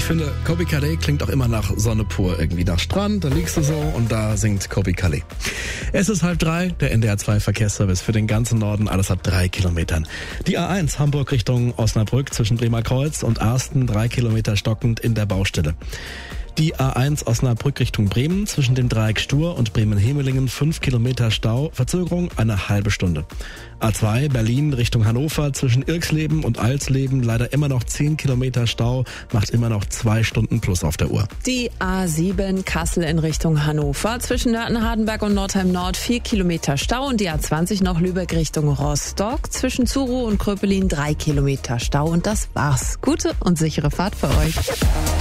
finde, Kobi Calais klingt auch immer nach Sonne pur, irgendwie nach Strand, da liegst du so und da singt Kobi Calais. Es ist 2:30, der NDR 2 Verkehrsservice für den ganzen Norden, alles ab 3 Kilometern. Die A1 Hamburg Richtung Osnabrück zwischen Bremer Kreuz und Arsten 3 Kilometer stockend in der Baustelle. Die A1 Osnabrück Richtung Bremen zwischen dem Dreieck Stur und Bremen-Hemelingen 5 Kilometer Stau, Verzögerung eine halbe Stunde. A2 Berlin Richtung Hannover zwischen Irksleben und Alsleben leider immer noch 10 Kilometer Stau, macht immer noch 2 Stunden plus auf der Uhr. Die A7 Kassel in Richtung Hannover zwischen Nörten-Hardenberg und Nordheim Nord 4 Kilometer Stau und die A20 noch Lübeck Richtung Rostock zwischen Zuru und Kröpelin 3 Kilometer Stau und das war's. Gute und sichere Fahrt für euch.